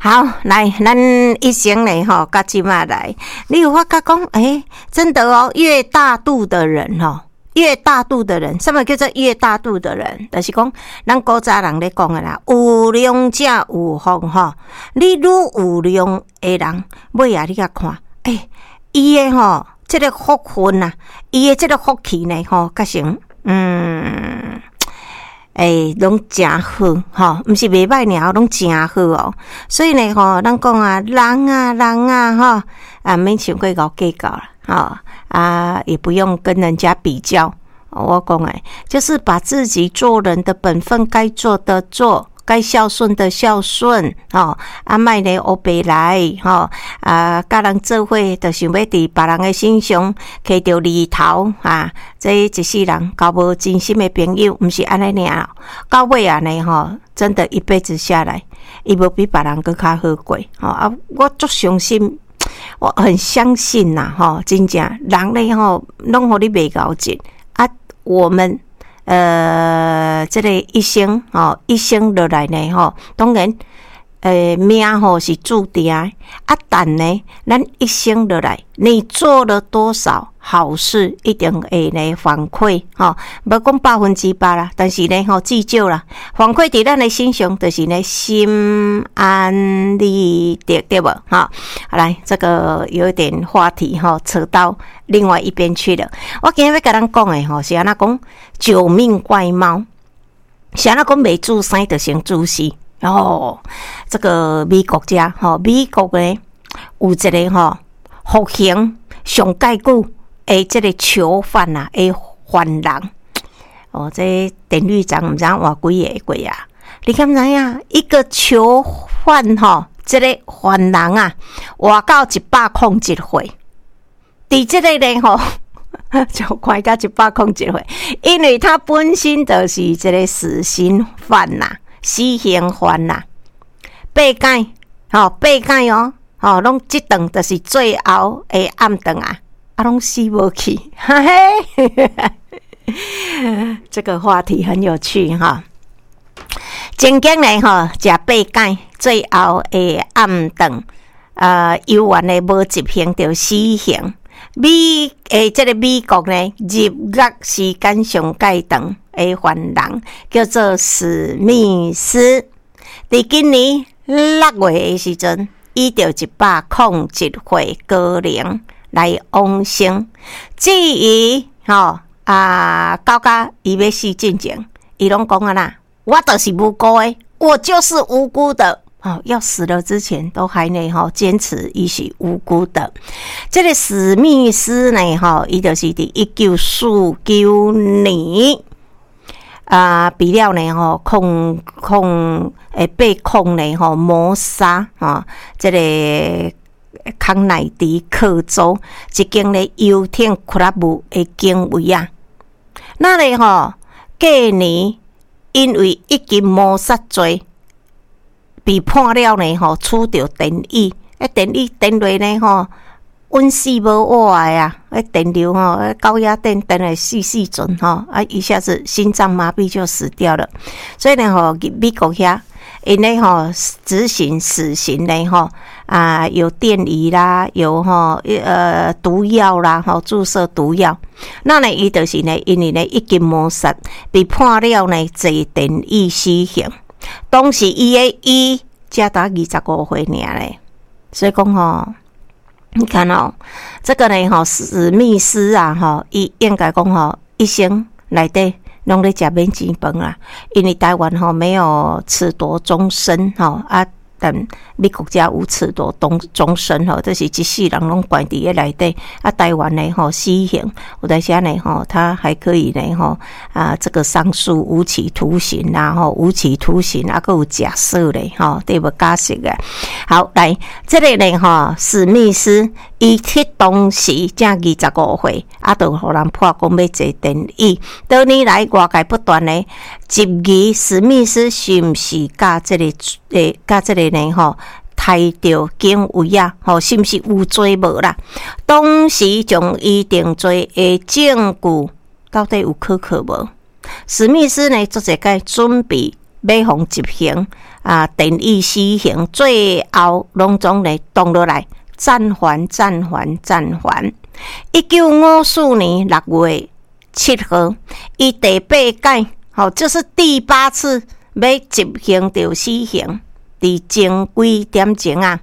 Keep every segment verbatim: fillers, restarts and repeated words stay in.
好，来，咱一生呢吼，到即马来，你有发觉讲，哎、欸，真的哦，越大度的人吼，越大度的人，什么叫做越大度的人？就是讲，咱古早人咧讲的啦，有量者有福吼。你愈有量的人，尾啊，你甲看，哎、欸，伊的吼，这个福分啊，伊的这个福气呢，吼，较成，嗯。诶，拢真好吼，毋是袂歹尔，拢真好哦。所以呢，吼，咱讲啊，人啊，人啊，吼，啊，免想过搞计较啦，吼啊，也不用跟人家比较。我讲诶，就是把自己做人的本分该做的做。该孝顺的孝顺，吼啊，莫咧黑白来，吼啊，甲人做伙，就想要伫别人的身上摕到利头啊！这一世人交无真心的朋友，毋是安尼尔，到尾啊呢，吼，真的一辈子下来，伊无比别人更较好过，吼啊！我足相信，我很相信呐，吼，真正人咧吼，拢互你袂高劲啊，我们。呃，这个一生吼，一生落来呢吼，当然，呃，命吼是注定啊，但呢，咱一生落来，你做了多少好事，一定会呢反馈吼，无讲百分之百啦，但是呢吼，至少啦，反馈伫咱的身上，就是呢心安理得，对不？哈，好来，这个有一点话题哈，扯到另外一边去了。我今日要跟咱讲的吼，是安那讲九命怪猫，是安那讲未做生就成做死。哦，这个美国家吼，美国呢有一个吼服刑上介久诶，这个囚犯啊，诶犯人哦，这典狱长毋知影换几个过啊？你敢知影一个囚犯吼，这个犯人啊，活到一百零一岁，伫这个呢吼。就快到一百零一岁，因为他本身就是这个死刑犯呐、啊，死刑犯呐、啊，八改吼八改哦，吼拢即顿就是最后的暗顿啊，啊拢死无去，哈嘿，这个话题很有趣哈。曾经呢吼，食八改最后的暗顿，呃，犹原的无执行到死刑。美诶，这个美国呢，入狱时间上介长诶犯人叫做史密斯。伫今年六月诶时阵，伊就一百零一岁高龄来往生。至于吼啊，到甲伊要死之前，伊拢讲啊啦，我就是无辜诶，我就是无辜的。哦，要死了之前都还呢哈，坚持伊是无辜的。这个史密斯呢哈，伊就是伫一九四九年啊，比了呢哈，控控诶被控呢哈谋杀啊，这个康乃狄克州一间呢游艇俱乐部的经纬啊，那呢哈，过年因为已经谋杀罪。被判了呢，吼，处着电椅，迄电椅电落呢，吼，温死无活的啊！迄电流吼，高压电电了死死准吼，啊，一下子心脏麻痹就死掉了。所以呢，吼，美国遐因呢，吼，执行死刑呢，吼啊，有电椅啦，有吼呃毒药啦，吼注射毒药。那呢，伊就是呢，因为呢已经谋杀，被判了呢坐电椅死刑。当时伊诶伊才达二十五岁尔咧，所以讲吼，你看哦，这个呢吼史密斯啊吼，伊应该讲吼一生内底拢咧食免钱饭啦，因为台湾吼没有褫夺终身吼啊。但美国家有褫夺终终身吼，这是一世人拢关伫咧内底。啊，台湾呢吼死刑，有在些呢吼，他还可以呢吼啊，这个上诉无期徒刑啦吼，无期徒刑啊，还有假释咧吼，对无假释啊。好，来这个呢吼，史密斯伊迄当时正二十五岁，啊，就互人判讲要坐电椅。多年来外界不断呢质疑史密斯是毋是甲这个诶，甲这个呢吼，抬着警卫啊，吼，是毋是有罪无啦？当时将伊定罪的证据到底有可靠无？史密斯呢，做一个准备要互执行啊，电意施行，最后拢总来动落来，暂缓、暂缓、暂缓。一九五四年六月七号，伊第八届，吼、哦，就是第八次要执行着死刑，伫前几点钟啊，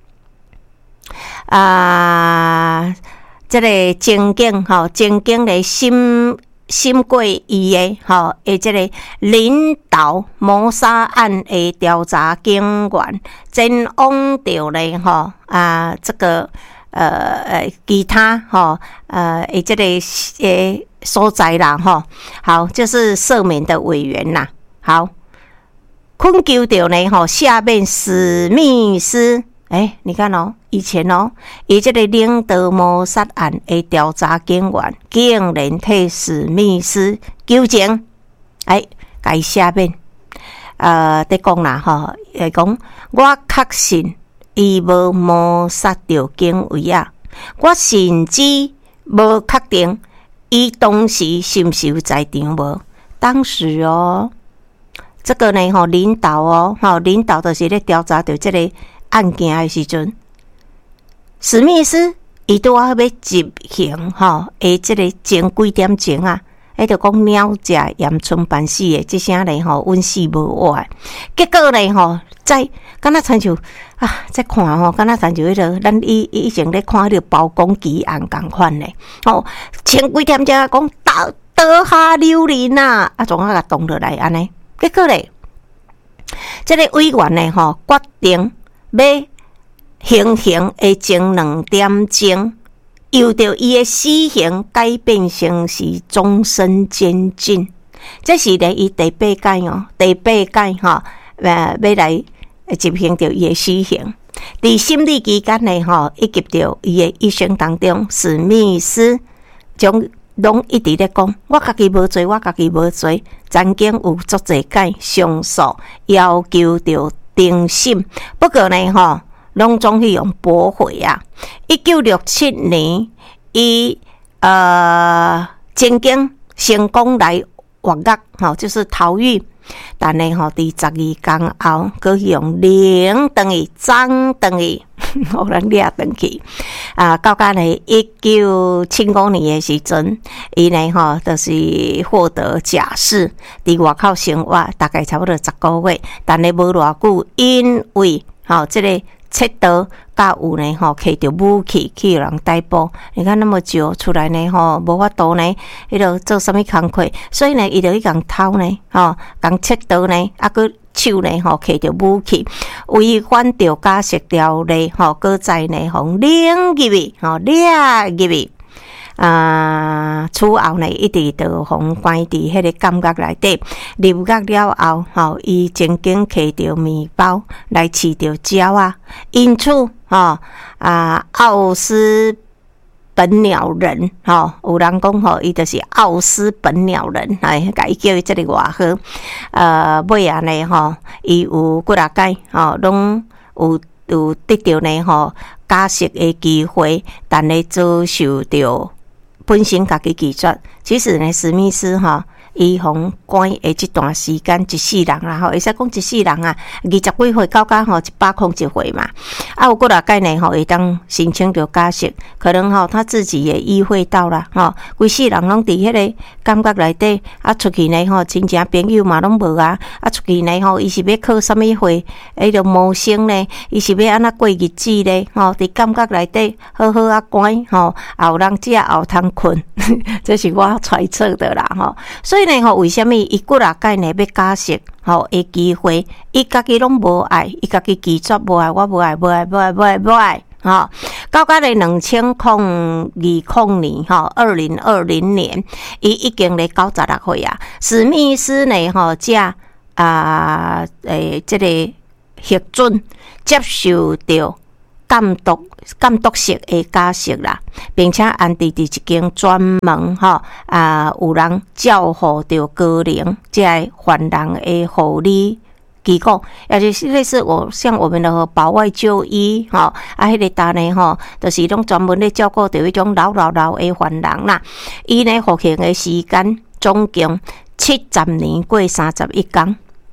啊，这个警警吼，警警咧审审过伊诶吼，诶，这个领导谋杀案诶调查警员，前往着咧吼啊，这个呃呃其他吼呃诶，这个诶所在啦吼，好，就是赦免的委员啦，好，困求着呢吼，下面史密斯。哎，你看哦，以前哦，伊这个领导谋杀案的调查警员，竟然替史密斯求情，哎，改下面，呃，在讲啦吼，会讲我确信伊无谋杀着警卫啊，我甚至无确定伊当时是毋是有在场无？当时哦，这个呢吼，领导哦，吼，领导就是咧调查着这个。案件的时阵，史密斯伊拄啊要执行吼，诶，即个前几点钟啊，迄就讲鸟食盐春办死的，即声咧吼，阮死无活。结果咧吼，在敢若亲像啊，在看吼，敢若亲像迄个咱以以前咧看迄个包公奇案共款咧，吼，前几点钟讲倒倒下榴莲啊，啊，总啊甲动落来安尼。结果咧，即个委员咧吼，决定。要行刑的前两点钟，由着伊的死刑改变成是终身监禁。这是咧伊第八届哦，第八届吼，呃，要来执行着伊的死刑。伫审理期间内吼，以及着伊的一生当中，史密斯将拢一直咧讲，我家己无做，我家己无做。曾经有足侪届上诉要求着。定审，不过呢，吼，拢总去用驳回啊。一九六七年，伊呃，曾经成功来活跃，吼，就是逃狱。但呢，吼，伫十二天后，佮用零等于涨等于，互人掠转去。啊，到甲呢一九七五年的时阵，伊呢吼，就是获得假释，伫外口生活大概差不多十个月，但呢无偌久，因为吼即、這个窃盗，甲有呢吼摕着武器去人逮捕。你看那么久出来呢吼，无法度呢，迄落做啥物工课，所以呢，伊就去共偷呢，吼，共窃盗呢，啊个。手呢吼摕着武器，违反着假释条例吼，搁再呢互领入去吼，掠入去。啊，此后呢一直着互关伫迄个监狱内底，入狱了后吼，伊曾经摕着面包来饲着鸟啊，因此吼啊奥斯。本鸟人吼，有人讲吼，伊就是奥斯本鸟人，哎，甲伊叫伊即个外号。呃，尾啊呢吼，伊有几啊届吼，拢有有得到呢吼假释的机会，但呢遭受着本身家己拒绝。其实呢，史密斯吼。伊互关的这段时间，一世人啦吼，会使讲一世人啊，二十几岁到甲吼一百零一岁嘛。啊，有几啊届呢吼，会当申请着假释，可能吼他自己也意会到啦吼，规世人拢伫迄个监狱内底，啊出去呢吼，亲情朋友嘛拢无啊，啊出去呢吼，伊是要靠啥物货？迄个谋生呢？伊是要安怎过日子呢？吼，伫监狱内底好好啊关吼，也有人食，也有通困，这是我揣测的啦吼，所以。呢吼，为什么伊几啊届呢要假释？吼，的机会，伊家己拢无爱，伊家己拒绝无爱，我无爱，无爱，无爱，无爱，无爱。吼，到甲咧两千零二零年，吼，二零二零年，伊已经咧九十六岁啊。史密斯呢，吼，这啊，诶，这个核准接受到。监督监督式的假释啦，并且安置伫一间专门吼啊，有人照护着高龄即个犯人的护理机构，也就是类似我像我们的保外就医吼啊，迄个单呢吼，就是拢专门咧照顾着迄种老老老的犯人啦。伊呢服刑的时间总共七十年过三十一天。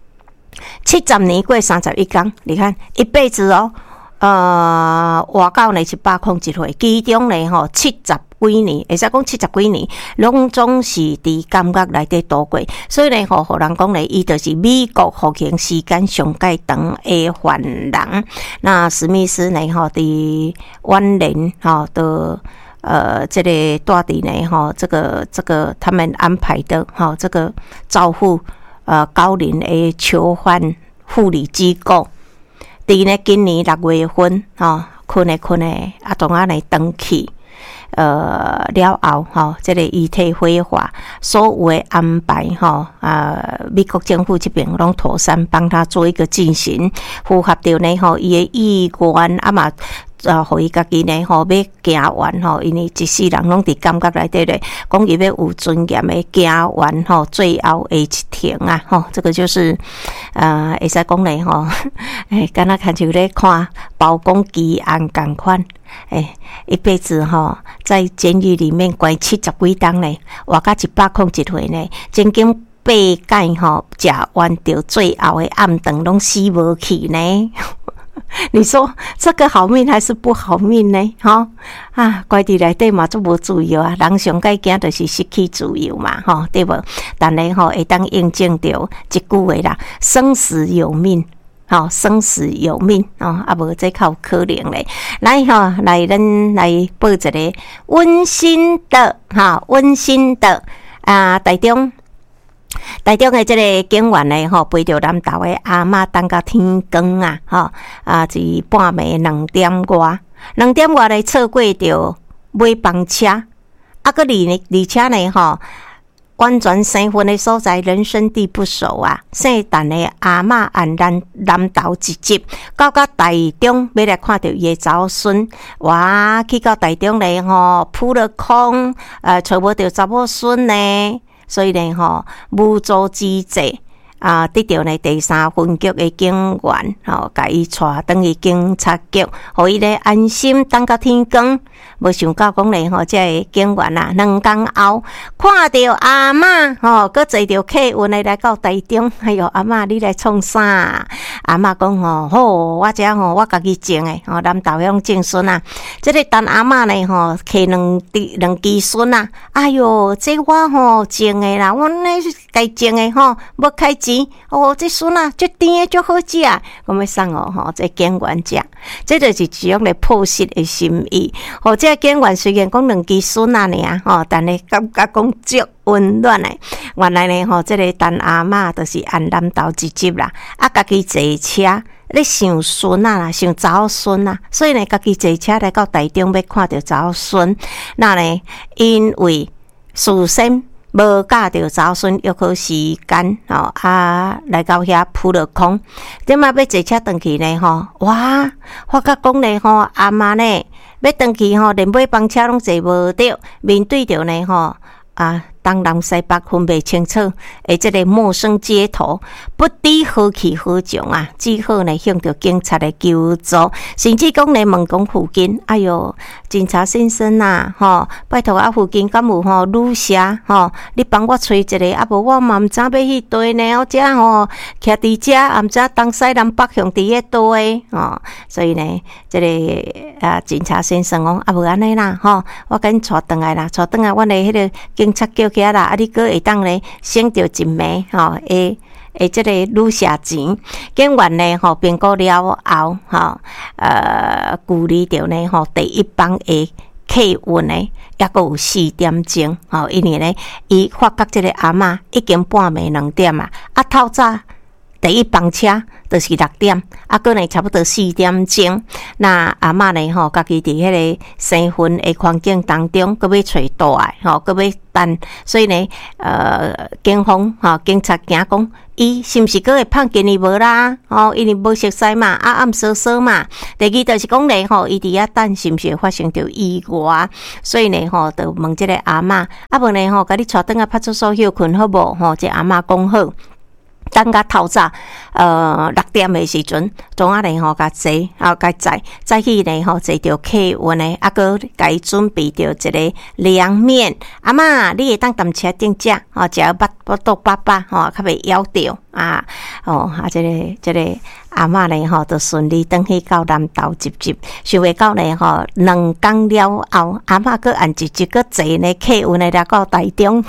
七十年过三十一天，你看一辈子哦，呃，活到呢一百零一岁，其中呢吼七十几年，会使讲七十几年，拢总是伫监狱内底度过，所以呢吼，互人讲呢，伊就是美国服刑时间上界长的犯人。那史密斯呢吼，伫晚年吼的。呃，这个住伫呢吼，这个这个他们安排的吼，这个照护呃高龄的囚犯护理机构，伫呢今年六月份吼，困诶困诶，啊，当啊来登去。呃，了后吼，这个遗体火化，所有的安排吼，啊，美国政府这边拢妥善帮他做一个进行，符合到呢吼伊的意愿啊嘛。啊，互伊家己呢吼，要行完吼，因为一世人拢伫监狱内底咧，讲伊要有尊严的行完吼，最后的一天啊，吼，这个就是呃，会使讲咧吼，诶，敢若看像咧看包公奇案共款，诶，一辈子吼，在监狱里面关七十几天咧，活到一百零一岁呢，真经八届吼，食完着最后的暗顿，拢死无去呢。你说这个好命还是不好命呢？哈啊，关伫内底嘛，足无自由啊！人上界惊就是失去自由嘛，哈，对无？但呢，吼会当印证着一句话啦：生死有命，好，生死有命哦，啊，无这较有可能咧。来哈，来咱来报一个温馨的哈，温馨的啊，台中。台中的这个警员呢，吼陪着南投的阿嬷等到天光啊，吼啊是半暝两点外，两点外来错过着买房车，啊个而呢，而且呢，吼完全生分的所在，人生地不熟啊，姓陈的阿嬷按南南投一集，到到台中要来看到伊的查某孙，哇，去到台中呢，吼扑了空，呃，找无着查某孙呢。所以呢，吼无助之济啊，得到呢第三分局的警员，吼，甲伊带转去警察局，互伊咧安心等到天光。无想到讲咧，吼，这个警员啊，两天后看到阿嬷，吼，佮坐着客运来来到台中，哎哟，阿嬷你来创啥？阿嬷讲吼，好，我遮吼，我家己种诶，吼，南投乡种孙啊，这个等阿嬷呢，吼，摕两两支孙啊，哎哟，这我吼种诶啦，我那该种诶吼，要开钱，哦，这孙啊，足甜诶，足好食，我要送哦，吼，这警员食，这就是一种咧朴实诶心意，吼，这警员虽然讲两支孙啊尔，吼，但是感觉讲足温暖诶。原来呢，吼，这个陈阿嬷就是按南投一集啦，啊，家己坐车咧想孙啊啦，想查某孙啊，所以呢，家己坐车来到台中要看到查某孙，那呢，因为事先无教着查某孙约好时间，吼啊，来到遐扑了空，点啊要坐车转去呢？吼，哇，发觉讲呢，吼阿嬷呢要转去吼，连买房车拢坐无着，面对着呢，吼啊。东南西北分不清楚，诶，这个陌生街头不知何去何从啊！只好呢向着警察来求助，甚至讲呢问讲附近，哎哟，警察先生呐，吼，拜托啊，附近敢有吼旅社吼，你帮我找一个，啊无我嘛毋知要去对呢，我遮吼徛伫遮，也毋知东西南北向伫咧对吼，所以呢，这个啊警察先生讲，啊无安尼啦，吼，我甲恁带转来啦，带转来，阮的迄个警察局。啦，啊！你搁会当咧省着一枚吼，诶诶，即个旅社钱，警员呢吼评估了后吼，呃，距离着呢吼第一班的客运呢，也阁有四点钟吼，因为呢，伊发觉即个阿嬷已经半暝两点啊，啊透早。第一班车就是六点，啊，个呢差不多四点钟。那阿嬷呢吼，家己伫迄个生分的环境当中，佮要找倒来，吼，佮要等，所以呢，呃，警方吼，警察惊讲，伊是毋是佮会碰见伊无啦？吼，因为无熟悉嘛，啊暗扫扫嘛。第二就是讲呢，吼，伊伫遐等是毋是会发生着意外？所以呢，吼，就问即个阿嬷，啊无呢，吼，甲你带转来派出所休困好无？吼，即阿嬷讲好。 等到透早，呃，六点的时阵，总啊呢吼，甲坐，啊，甲载，再去呢吼，坐着客运呢，啊，个甲伊准备着一个凉面。阿嬷，你会当踮车顶食，吼，食捌捌肚饱饱，吼，较袂枵着啊，哦，啊，这个这个阿嬷呢吼，就顺利转去到南投集集，想袂到呢吼，两工了后，阿嬷个按一一个坐呢客运呢，来到台中。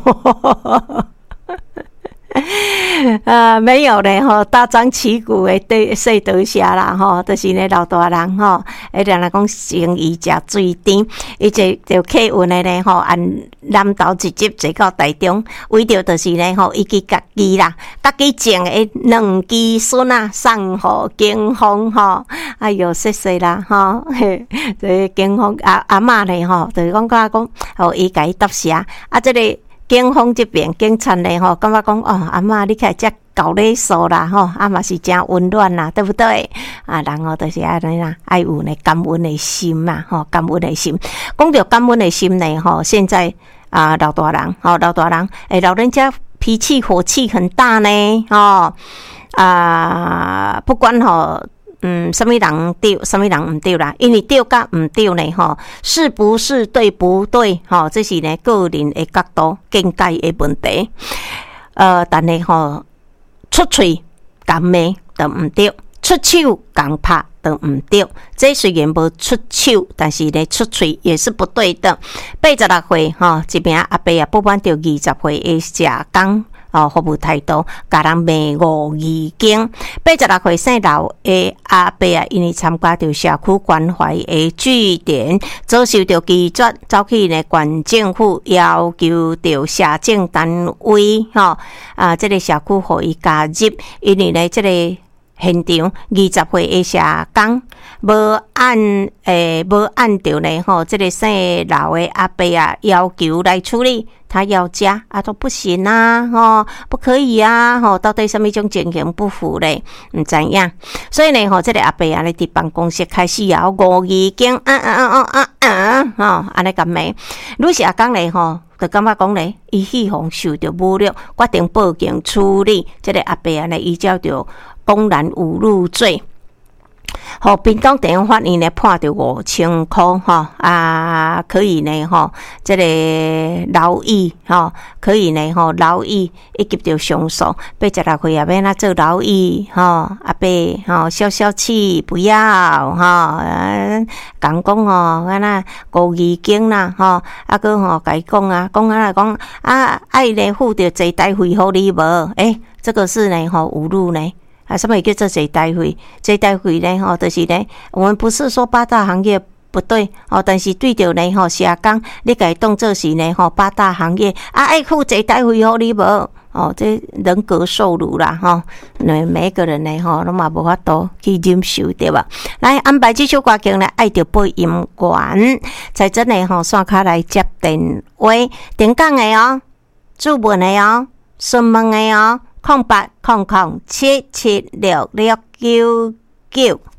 呃，没有咧吼，大张旗鼓的对说倒下啦吼，就是呢老大人吼，迄人来讲生意食水甜，伊就就客运的咧吼，按南投直接坐到台中，为着就是呢吼，伊去家己啦，家己种的两枝笋啊，送互警方吼，哎哟，谢谢啦吼，这警方阿阿嬷咧吼，就是讲甲讲，哦，伊甲伊答谢啊，这个。警方这边警察呢吼，感觉讲哦，阿嬷你起来遮搞礼数啦吼，啊嘛是真温暖啦，对不对？啊，然后就是安尼啦，爱有呢感恩的心嘛，吼，感恩的心。讲到感恩的心呢，吼，现在啊老大人，吼老大人，诶，老人家脾气火气很大呢，吼啊，不管吼。嗯，什么人对，什么人唔对啦？因为对甲唔对呢，吼，是不是对不对？吼，这是呢个人的角度见解的问题。呃，但是吼，出嘴讲骂都唔对，出手讲拍都唔对。这虽然无出手，但是呢出嘴也是不对的。八十六岁吼，一名阿伯啊，不满着二十岁的社工。哦，服务态度，甲人骂五字经。八十六岁姓刘的阿伯啊，因为参加着社区关怀的据点，遭受着拒绝，走去呢县政府要求着社政单位，吼、哦、啊，这个社区互伊加入，因为呢，这个现场二十岁的社工无按诶，无按照呢吼，这个姓刘的阿伯啊要求来处理。他要加啊，都不行啊，吼，不可以啊，吼，到底什么种情形不符咧？唔知影，所以呢，吼，这个阿伯啊，咧伫办公室开始啊，五字经，啊啊啊啊啊，吼，安尼咁咩？愈是阿公咧，吼，就感觉讲咧，伊希望受到侮辱，决定报警处理。这个阿伯啊，咧依照着公然侮辱罪。好，滨东地方法院呢判着五千块哈啊，可以呢哈，这个劳役哈，可以呢哈劳役，以及着上诉，八十六岁也要那做劳役哈，阿伯哈消消气不要哈，讲讲吼，安那五字经啦哈，啊个吼甲伊讲啊，讲啊来讲啊，爱呢付着坐台费互你无？诶，这个是呢吼侮辱呢。啊，什么叫做坐台费？坐台费呢？吼，就是呢，我们不是说八大行业不对哦，但是对着呢吼，社工你甲伊当做是呢吼八大行业啊，爱付坐台费互你无？哦，这人格受辱啦吼，每每一个人呢吼，拢嘛无法度去忍受对吧？来安排这首歌曲呢，爱着播音员，才真呢吼，线卡来接电话，点讲的哦，注文的哦，询问的哦。空八空空七七六六九九。